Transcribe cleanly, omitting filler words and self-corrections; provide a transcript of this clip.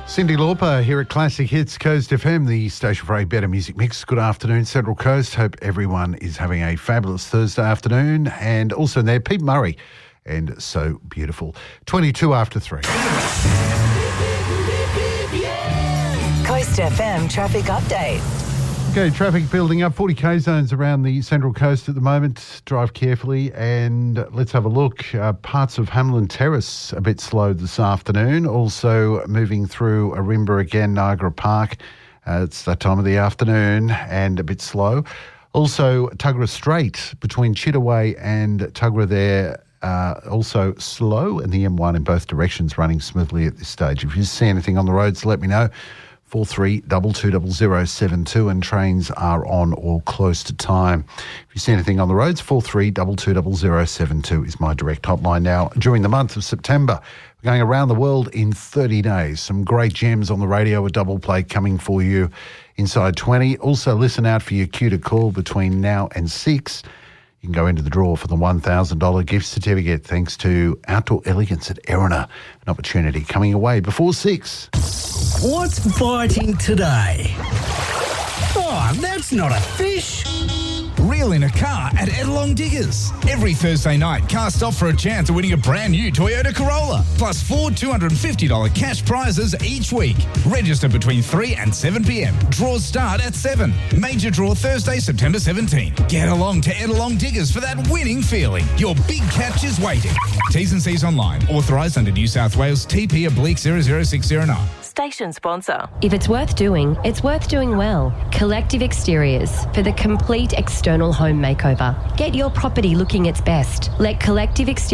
Cyndi Lauper here at Classic Hits Coast FM, the station for a better music mix. Good afternoon, Central Coast. Hope everyone is having a fabulous Thursday afternoon. And also there, Pete Murray, and So Beautiful. 22 after 3. Coast FM traffic update. Okay, traffic building up. 40k zones around the Central Coast at the moment. Drive carefully and let's have a look. Parts of Hamlin Terrace a bit slow this afternoon. Also moving through Arimba again, Niagara Park. It's that time of the afternoon and a bit slow. Also Tuggerah Strait between Chittaway and Tuggerah there. Also slow, and the M1 in both directions running smoothly at this stage. If you see anything on the roads, let me know. 43220072, and trains are on or close to time. If you see anything on the roads, 43220072 is my direct hotline now. During the month of September, we're going around the world in 30 days. Some great gems on the radio, a double play coming for you inside 20. Also listen out for your cue to call between now and 6. You can go into the draw for the $1,000 gift certificate thanks to Outdoor Elegance at Erina. An opportunity coming away before 6. What's biting today? Oh, that's not a fish. Reel in a car at Edelong Diggers. Every Thursday night, cast off for a chance of winning a brand new Toyota Corolla, plus 4 $250 cash prizes each week. Register between 3 and 7 p.m. Draws start at 7. Major draw Thursday, September 17. Get along to Edelong Diggers for that winning feeling. Your big catch is waiting. T's and C's online. Authorised under New South Wales TP/00609. Station sponsor. If it's worth doing, it's worth doing well. Collective Exteriors for the complete external home makeover. Get your property looking its best. Let Collective Exteriors